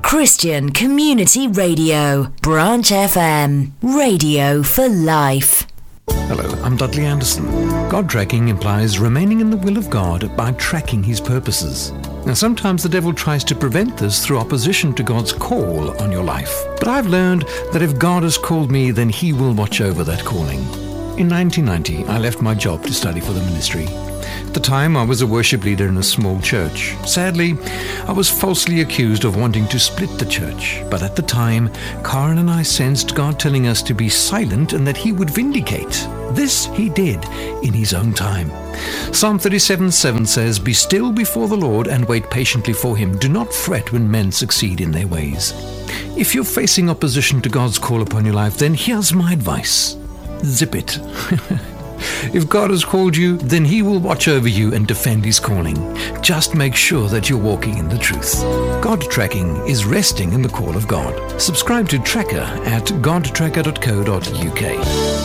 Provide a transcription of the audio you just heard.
Christian Community Radio, Branch FM, radio for life. Hello, I'm Dudley Anderson. God tracking implies remaining in the will of God by tracking his purposes. Now, sometimes the devil tries to prevent this through opposition to God's call on your life. But I've learned that if God has called me, then he will watch over that calling. In 1990, I left my job to study for the ministry. At the time, I was a worship leader in a small church. Sadly, I was falsely accused of wanting to split the church. But at the time, Karen and I sensed God telling us to be silent and that he would vindicate. This he did in his own time. Psalm 37:7 says, "Be still before the Lord and wait patiently for him. Do not fret when men succeed in their ways." If you're facing opposition to God's call upon your life, then here's my advice. Zip it. If God has called you, then he will watch over you and defend his calling. Just make sure that you're walking in the truth. God tracking is resting in the call of God. Subscribe to Tracker at godtracker.co.uk.